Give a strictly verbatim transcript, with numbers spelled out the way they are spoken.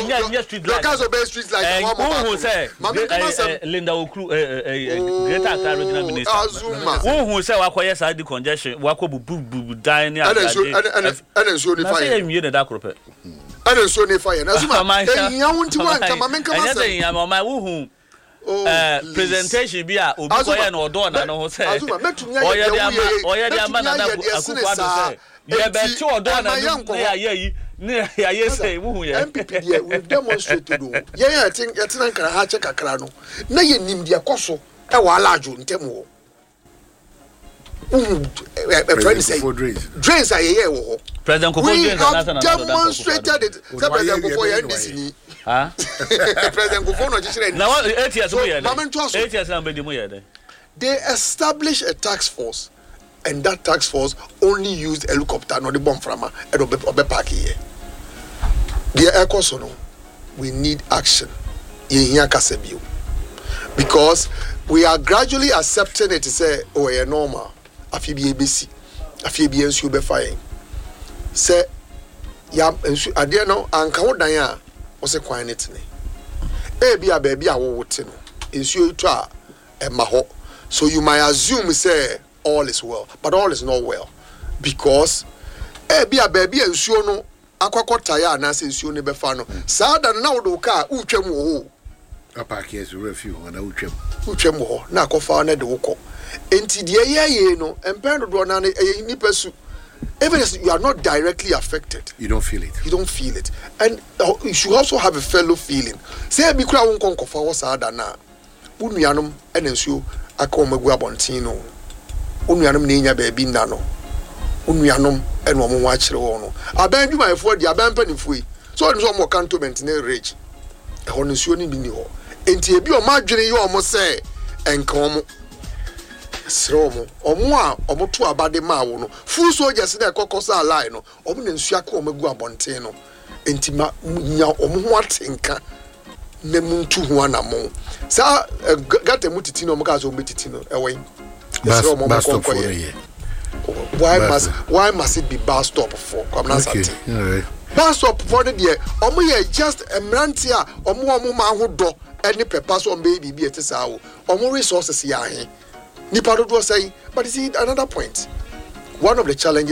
your street light. Your cars obey street light. Who say? Linda Okru, Greater Accra Regional Minister. Who who say wakoye side the congestion, wako bubu bubu die near. And and and and so the fire. You need that crop. And so the fire. Azuma. Eh, you want to want come men come say. Anything am my who Uh, presentation bi a obi ko ye na odo na no ho say oye dia ma oye dia ma na akufo ado say ye be ti odo na no ya ye yi ne ya ye say wo hu ye M P P dia we demonstrate do ye ye tin ye tin nkara ha che kakra no na ye nim dia koso e wa alajo ntem wo um e friend say drains are ye wo ho President Kofo drains na na demonstrated it President Kofo ye ndisi ni ah President Kofo no jishire na eight years mo ye eight years na be di mo ye they established a task force and that task force only used helicopter no the bomb frama e do be park here the air course no we need action in here kasebio because we are gradually accepting it to say oh yeah normal afi bi ebesi afi bi ensu be fine say ya ensu ade no anka wo dan a wo se kwan net ne e bia ba bia wo wote no ensu itu a e ma ho so you might assume say all is well but all is not well because e bia ba bia ensu no akwakota ya na se ensu ne be fa no saa da na wo do ka utwam wo apaki is refuge na utwam utwam ho na akofa na de wo ko enti de ye ye no empendo do na ni pesu even if you are not directly affected you don't feel it you don't feel it and uh, you should also have a fellow feeling say bi kura won konkofa wo saa da na unuanom enensuo aka o magu abontin no unuanom na enya ba bi nna no unuanom eno mo wa kire wo no aban dwumayefo di aban panifo yi so on so mo cantonment na rage e ho nsuo ni bi ni ho enti ebi o ma dwene ye o mo say enka o mo sromo omo a omo to abade ma wo no full soldiers na ekokosa line no omo na nsu aka omo gu abonten no entima nya omo ho atenka na muntu ho anamo sa gata mutiti no omo ka so metiti no ewen sromo mo ko ko why must why must it be bus stop for come na sati bus stop for the there omo ye just emranti a omo omo ma ho do any pepper so baby bi etisa wo omo resources ya he Nipadodo say, but you see another point. One of the challenges